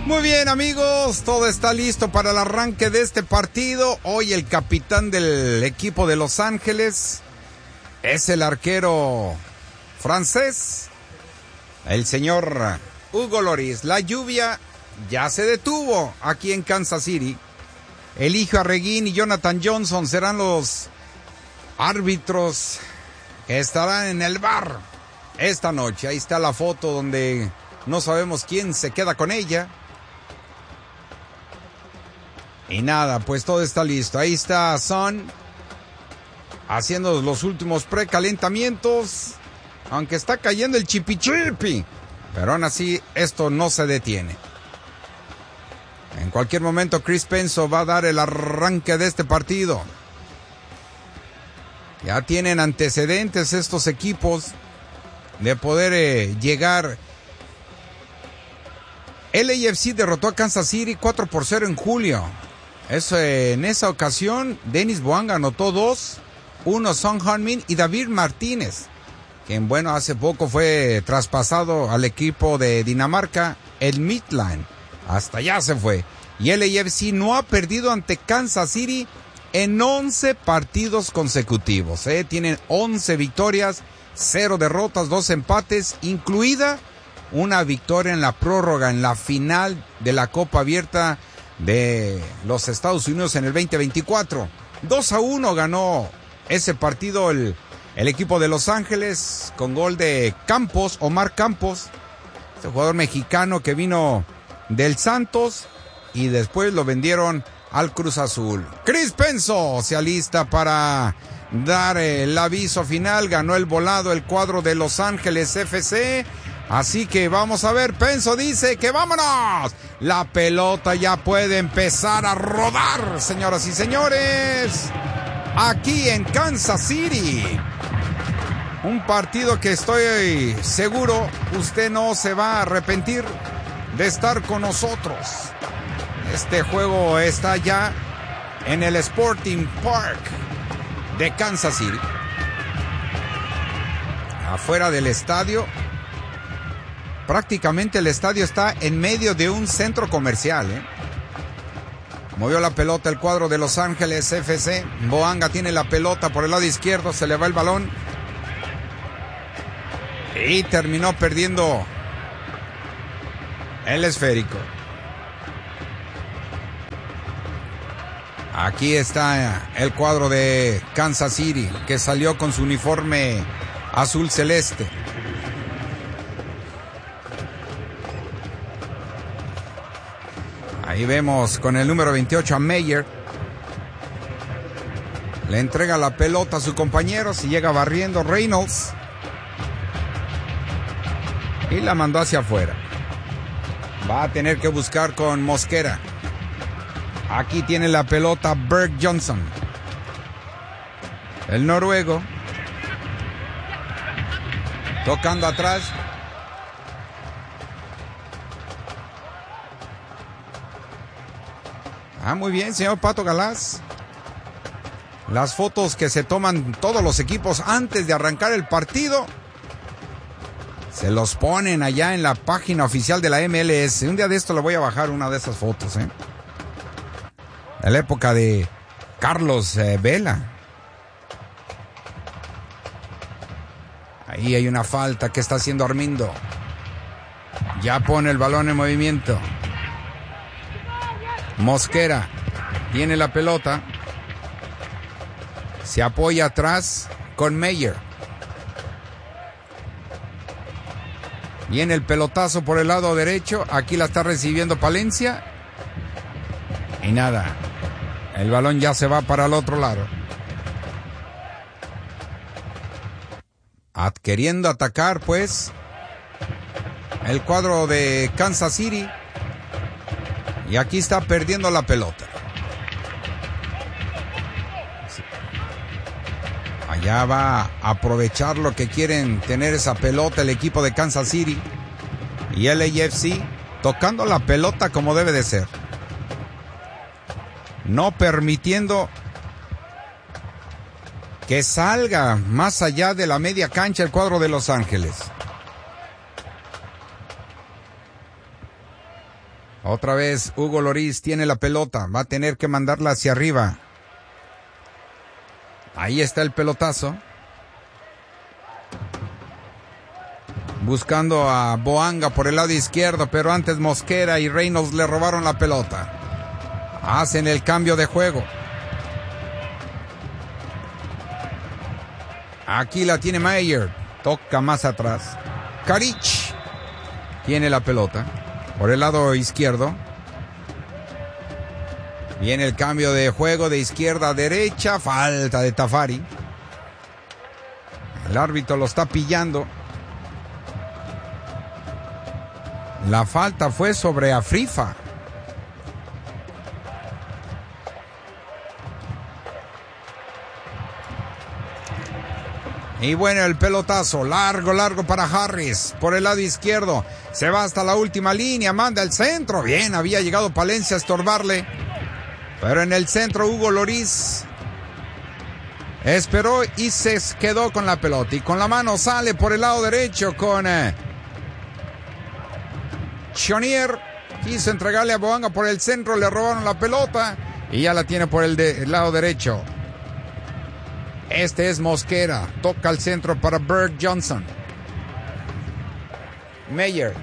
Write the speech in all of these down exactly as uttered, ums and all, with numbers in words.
Muy bien, amigos, todo está listo para el arranque de este partido. Hoy el capitán del equipo de Los Ángeles es el arquero francés, el señor Hugo Lloris. La lluvia ya se detuvo aquí en Kansas City. Eligio Arreguín y Jonathan Johnson serán los árbitros que estarán en el bar esta noche. Ahí está la foto donde no sabemos quién se queda con ella. Y nada, pues todo está listo. Ahí está Son haciendo los últimos precalentamientos, aunque está cayendo el chipichipi, pero aún así esto no se detiene. En cualquier momento Chris Penso va a dar el arranque de este partido. Ya tienen antecedentes estos equipos de poder eh, llegar. El A F C derrotó a Kansas City cuatro por cero en julio. Eso, eh, en esa ocasión, Dennis Boanga anotó dos, uno Son Heung-min y David Martínez, quien, bueno, hace poco fue traspasado al equipo de Dinamarca, el Midland. Hasta allá se fue. Y el A F C no ha perdido ante Kansas City en once partidos consecutivos. ¿eh? Tienen once victorias, cero derrotas, dos empates, incluida una victoria en la prórroga, en la final de la Copa Abierta de los Estados Unidos en el veinte veinticuatro. dos a uno ganó ese partido el, el equipo de Los Ángeles con gol de Campos, Omar Campos, este jugador mexicano que vino del Santos y después lo vendieron al Cruz Azul. Chris Penso se alista para dar el aviso final. Ganó el volado el cuadro de Los Ángeles F C. Así que vamos a ver, Penso dice que vámonos. La pelota ya puede empezar a rodar, señoras y señores. Aquí en Kansas City. Un partido que estoy seguro usted no se va a arrepentir de estar con nosotros. Este juego está ya en el Sporting Park de Kansas City. Afuera del estadio. Prácticamente el estadio está en medio de un centro comercial. ¿eh? Movió la pelota el cuadro de Los Ángeles F C. Boanga tiene la pelota por el lado izquierdo. Se le va el balón. Y terminó perdiendo el esférico. Aquí está el cuadro de Kansas City, que salió con su uniforme azul celeste. Ahí vemos con el número veintiocho a Meyer. Le entrega la pelota a su compañero, se llega barriendo Reynolds. Y la mandó hacia afuera. Va a tener que buscar con Mosquera. Aquí tiene la pelota Berg Johnson. El noruego. Tocando atrás. Ah, muy bien, señor Pato Galás. Las fotos que se toman todos los equipos antes de arrancar el partido se los ponen allá en la página oficial de la M L S. Un día de esto le voy a bajar una de esas fotos, ¿eh? De la época de Carlos eh, Vela. Ahí hay una falta que está haciendo Armindo. Ya pone el balón en movimiento. Mosquera tiene la pelota. Se apoya atrás con Meyer. Viene el pelotazo por el lado derecho. Aquí la está recibiendo Palencia. Y nada. El balón ya se va para el otro lado. Ad, queriendo atacar, pues, el cuadro de Kansas City. Y aquí está perdiendo la pelota. Allá va a aprovechar lo que quieren tener esa pelota el equipo de Kansas City. Y el A F C tocando la pelota como debe de ser. No permitiendo que salga más allá de la media cancha el cuadro de Los Ángeles. Otra vez Hugo Lloris tiene la pelota, va a tener que mandarla hacia arriba. Ahí está el pelotazo. Buscando a Boanga por el lado izquierdo, pero antes Mosquera y Reynolds le robaron la pelota. Hacen el cambio de juego. Aquí la tiene Mayer. Toca más atrás. Karic tiene la pelota por el lado izquierdo. Viene el cambio de juego de izquierda a derecha. Falta de Tafari. El árbitro lo está pillando. La falta fue sobre Afrifa. Y bueno, el pelotazo, largo, largo para Harris, por el lado izquierdo, se va hasta la última línea, manda el centro, bien, había llegado Palencia a estorbarle, pero en el centro Hugo Lloris esperó y se quedó con la pelota, y con la mano sale por el lado derecho con eh, Chonier, quiso entregarle a Boanga por el centro, le robaron la pelota, y ya la tiene por el, de, el lado derecho. Este es Mosquera. Toca al centro para Berg Johnson. Mayer.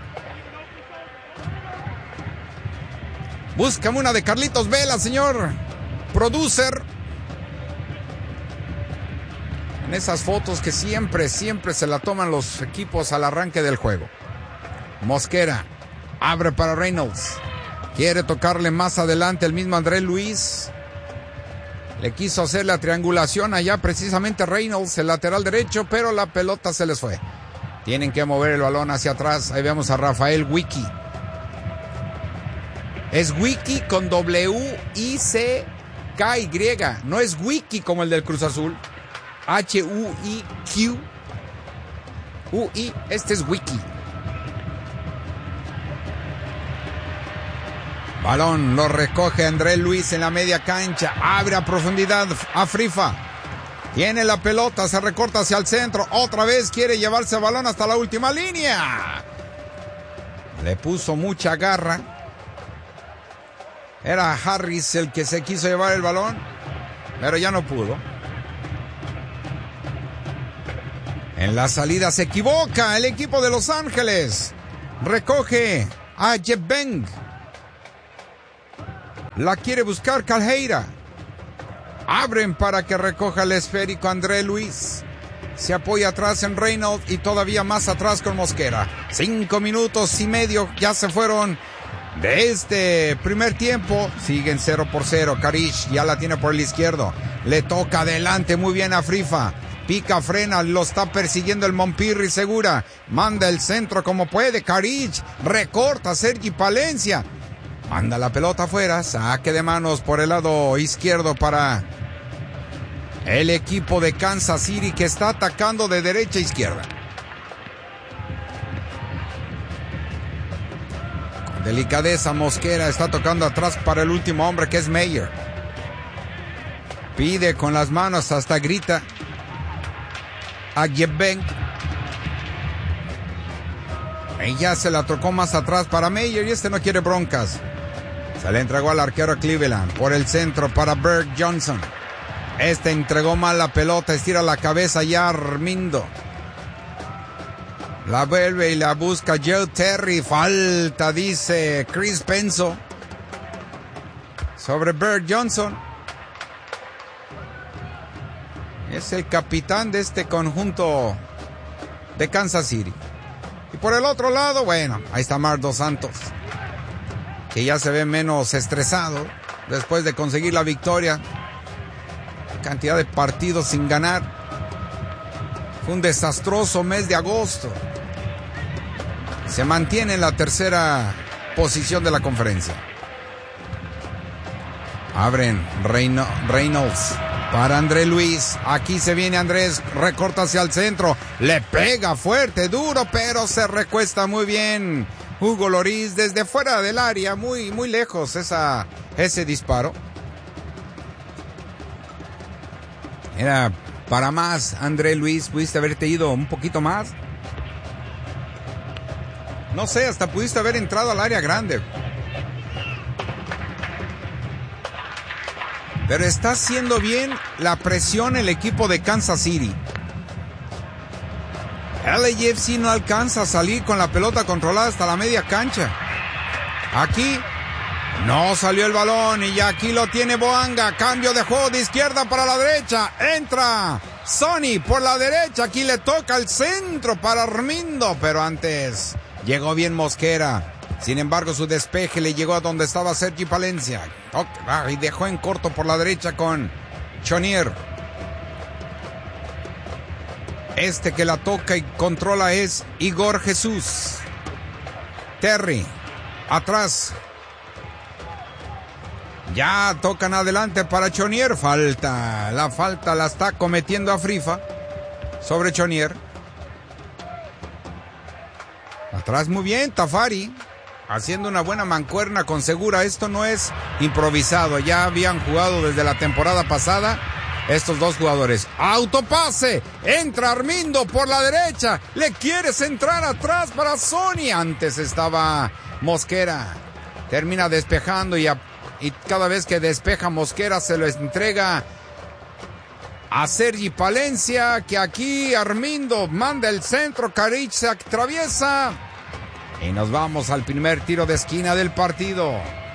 Búscame una de Carlitos Vela, señor producer. En esas fotos que siempre, siempre se la toman los equipos al arranque del juego. Mosquera. Abre para Reynolds. Quiere tocarle más adelante el mismo André Luis. Le quiso hacer la triangulación allá precisamente Reynolds, el lateral derecho, pero la pelota se les fue. Tienen que mover el balón hacia atrás. Ahí vemos a Rafael Wiki. Es Wiki con W I C K Y. No es Wiki como el del Cruz Azul. H U I Q. U I. Este es Wiki. Balón lo recoge André Luis en la media cancha. Abre a profundidad a Frifa. Tiene la pelota, se recorta hacia el centro. Otra vez quiere llevarse el balón hasta la última línea. Le puso mucha garra. Era Harris el que se quiso llevar el balón, pero ya no pudo. En la salida se equivoca el equipo de Los Ángeles. Recoge a Jeff Beng. La quiere buscar Calheira. Abren para que recoja el esférico André Luis. Se apoya atrás en Reynolds y todavía más atrás con Mosquera. Cinco minutos y medio ya se fueron de este primer tiempo. Siguen cero por cero. Karic ya la tiene por el izquierdo. Le toca adelante muy bien a Frifa. Pica, frena, lo está persiguiendo el Montpirri Segura. Manda el centro como puede. Karic recorta a Sergi Palencia. Manda la pelota afuera, saque de manos por el lado izquierdo para el equipo de Kansas City que está atacando de derecha a izquierda. Con delicadeza Mosquera está tocando atrás para el último hombre que es Mayer. Pide con las manos, hasta grita a Gebeng. Ella se la tocó más atrás para Mayer y este no quiere broncas. Se le entregó al arquero Cleveland por el centro para Berg Johnson. Este entregó mal la pelota, estira la cabeza ya Armindo. La vuelve y la busca Joe Terry. Falta, dice Chris Penso, sobre Berg Johnson. Es el capitán de este conjunto de Kansas City. Y por el otro lado, bueno, ahí está Marc Dos Santos, que ya se ve menos estresado después de conseguir la victoria. Cantidad de partidos sin ganar. Fue un desastroso mes de agosto. Se mantiene en la tercera posición de la conferencia. Abren Reynolds para André Luis. Aquí se viene Andrés, recorta hacia el centro. Le pega fuerte, duro, pero se recuesta muy bien Hugo Lloris desde fuera del área, muy, muy lejos esa, ese disparo. Era para más, André Luis, pudiste haberte ido un poquito más. No sé, hasta pudiste haber entrado al área grande. pero está haciendo bien la presión el equipo de Kansas City. L A F C no alcanza a salir con la pelota controlada hasta la media cancha. Aquí no salió el balón y ya aquí lo tiene Boanga. Cambio de juego de izquierda para la derecha. Entra Sonny por la derecha. Aquí le toca el centro para Armindo, pero antes llegó bien Mosquera. Sin embargo, su despeje le llegó a donde estaba Sergi Palencia. Y dejó en corto por la derecha con Chonier. Este que la toca y controla es Igor Jesús. Terry, atrás. Ya tocan adelante para Chonier. Falta, la falta la está cometiendo Afrifa sobre Chonier. Atrás muy bien, Tafari. Haciendo una buena mancuerna con Segura. Esto no es improvisado. Ya habían jugado desde la temporada pasada estos dos jugadores. Autopase. Entra Armindo por la derecha. Le quiere centrar atrás para Sonny. Antes estaba Mosquera. Termina despejando y, a, y cada vez que despeja Mosquera se lo entrega a Sergi Palencia. Que aquí Armindo manda el centro. Karich se atraviesa. Y nos vamos al primer tiro de esquina del partido.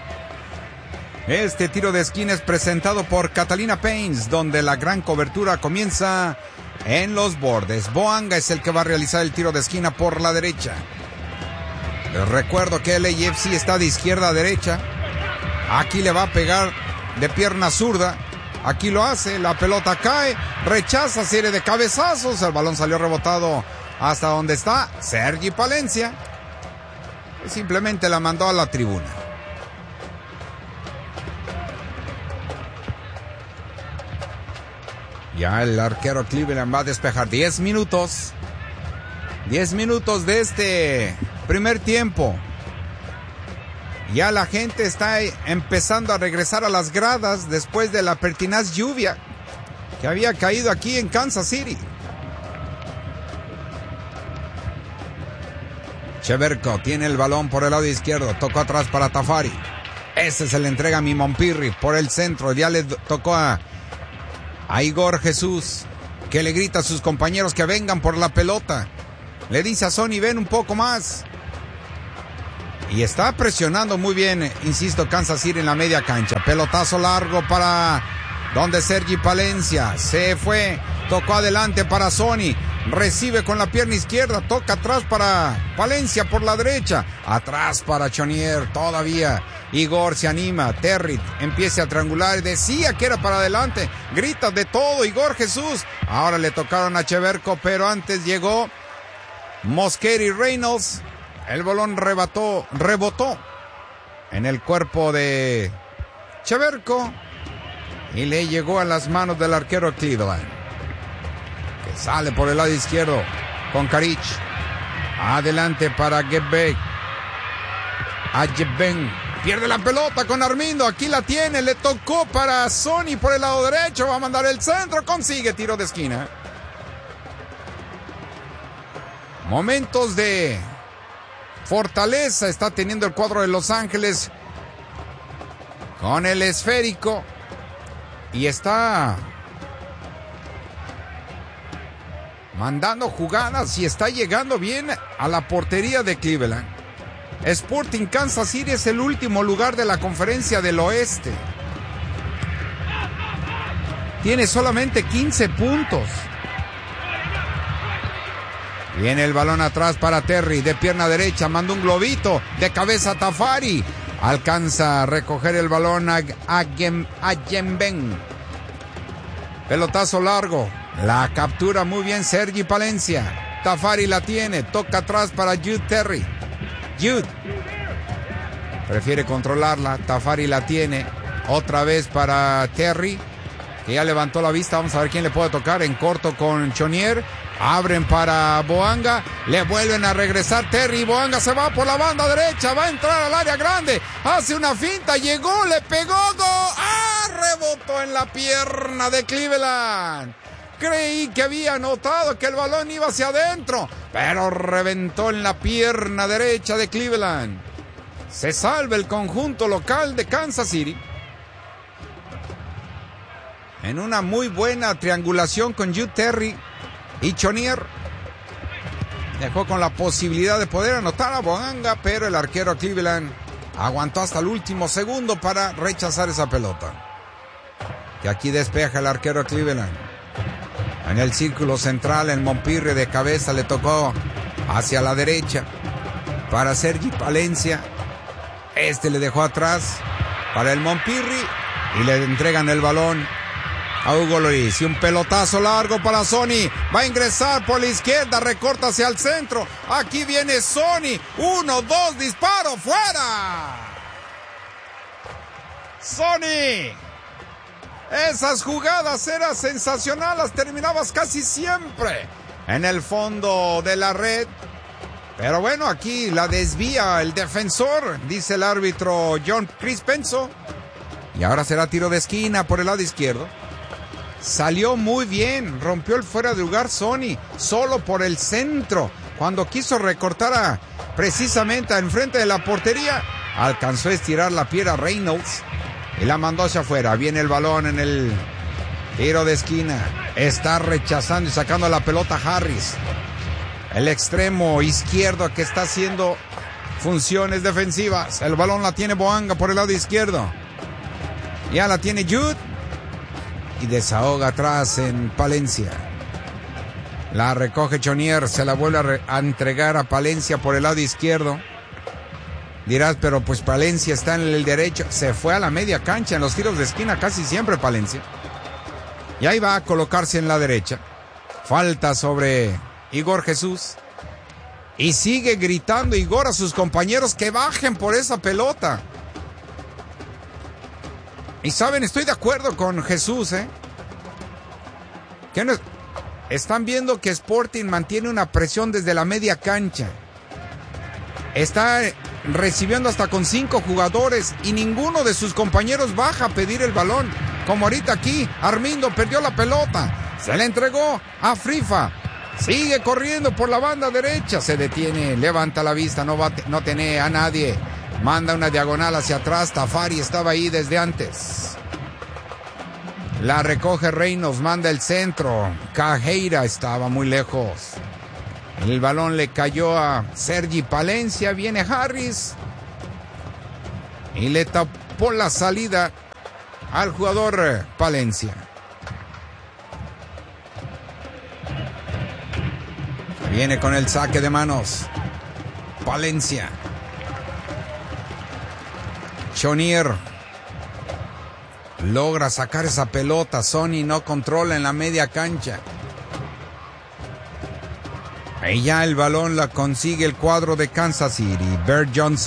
Este tiro de esquina es presentado por Catalina Paints, donde la gran cobertura comienza en los bordes. Boanga es el que va a realizar el tiro de esquina por la derecha. Les recuerdo que L A F C está de izquierda a derecha. Aquí le va a pegar de pierna zurda. Aquí lo hace, la pelota cae, rechaza serie de cabezazos. El balón salió rebotado hasta donde está Sergi Palencia. Simplemente la mandó a la tribuna. Ya el arquero Cleveland va a despejar. diez minutos. diez minutos de este primer tiempo. Ya la gente está empezando a regresar a las gradas después de la pertinaz lluvia que había caído aquí en Kansas City. Cheverko tiene el balón por el lado izquierdo. Tocó atrás para Tafari. Ese se le entrega a Mimompirri por el centro. Ya le tocó a, a Igor Jesús, que le grita a sus compañeros que vengan por la pelota. Le dice a Sonny, ven un poco más. Y está presionando muy bien, insisto, Kansas City en la media cancha. Pelotazo largo para donde Sergi Palencia. Se fue, tocó adelante para Sonny. Recibe con la pierna izquierda, toca atrás para Palencia por la derecha. Atrás para Chonier, todavía. Igor se anima, Terry empieza a triangular, decía que era para adelante. Grita de todo Igor Jesús. Ahora le tocaron a Cheverko, pero antes llegó Mosquera y Reynolds. El balón rebató, rebotó en el cuerpo de Cheverko y le llegó a las manos del arquero Cleveland, que sale por el lado izquierdo con Karich. Adelante para Gebek. Ajeben pierde la pelota con Armindo. Aquí la tiene, le tocó para Sonny por el lado derecho. Va a mandar el centro, consigue tiro de esquina. Momentos de fortaleza está teniendo el cuadro de Los Ángeles con el esférico y está mandando jugadas y está llegando bien a la portería de Cleveland. Sporting Kansas City es el último lugar de la Conferencia del Oeste. Tiene solamente quince puntos. Viene el balón atrás para Terry, de pierna derecha, manda un globito, de cabeza Tafari. Alcanza a recoger el balón a, a, Gem, a Gemben. Pelotazo largo, la captura muy bien Sergi Palencia. Tafari la tiene, toca atrás para Jude Terry. Jude prefiere controlarla, Tafari la tiene, otra vez para Terry, que ya levantó la vista. Vamos a ver quién le puede tocar en corto con Chonier. Abren para Boanga, le vuelven a regresar Terry. Boanga se va por la banda derecha, va a entrar al área grande, hace una finta, llegó, le pegó, ¡gol! ¡Ah! Rebotó en la pierna de Cleveland. Creí que había notado que el balón iba hacia adentro, pero reventó en la pierna derecha de Cleveland. Se salva el conjunto local de Kansas City. en una muy buena triangulación con Jude Terry y Chonier. Dejó con la posibilidad de poder anotar a Boanga, pero el arquero Cleveland aguantó hasta el último segundo para rechazar esa pelota. Y aquí despeja el arquero Cleveland. En el círculo central, el Montpirri de cabeza le tocó hacia la derecha para Sergi Palencia. Este le dejó atrás para el Montpirri y le entregan el balón a Hugo Lloris. Y un pelotazo largo para Sony. Va a ingresar por la izquierda, recorta hacia el centro. Aquí viene Sony. Uno, dos, disparo, fuera. Sony. Esas jugadas eran sensacionales, las terminabas casi siempre en el fondo de la red. Pero bueno, aquí la desvía el defensor, dice el árbitro John Chris Penso. Y ahora será tiro de esquina por el lado izquierdo. Salió muy bien, rompió el fuera de lugar Sony, solo por el centro. Cuando quiso recortar a, precisamente enfrente de la portería, alcanzó a estirar la pierna Reynolds y la mandó hacia afuera. Viene el balón en el tiro de esquina. Está rechazando y sacando la pelota Harris. El extremo izquierdo que está haciendo funciones defensivas. El balón la tiene Boanga por el lado izquierdo. Ya la tiene Jude. Y desahoga atrás en Palencia. La recoge Chonier. Se la vuelve a, re- a entregar a Palencia por el lado izquierdo. Dirás, pero pues Palencia está en el derecho. Se fue a la media cancha en los tiros de esquina casi siempre Palencia. Y ahí va a colocarse en la derecha. Falta sobre Igor Jesús. Y sigue gritando Igor a sus compañeros que bajen por esa pelota. Y saben, estoy de acuerdo con Jesús, ¿eh? Que no es... Están viendo que Sporting mantiene una presión desde la media cancha. Está recibiendo hasta con cinco jugadores y ninguno de sus compañeros baja a pedir el balón. Como ahorita aquí, Armindo perdió la pelota. Se la entregó a Frifa. Sigue corriendo por la banda derecha. Se detiene, levanta la vista, no, va, no tiene a nadie. Manda una diagonal hacia atrás. Tafari estaba ahí desde antes. La recoge Reynolds, manda el centro. Cajeira estaba muy lejos. El balón le cayó a Sergi Palencia. Viene Harris. Y le tapó la salida al jugador Palencia. Viene con el saque de manos Palencia. Chonier logra sacar esa pelota. Sony no controla en la media cancha. Y ya el balón la consigue el cuadro de Kansas City. Bert Johnson